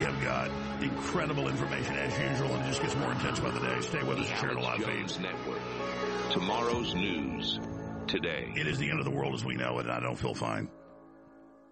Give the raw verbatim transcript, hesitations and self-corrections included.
have got incredible information as usual, and it just gets more intense by the day. Stay with us. Share it a lot. Jones Network. Tomorrow's news today. It is the end of the world as we know it, and I don't feel fine.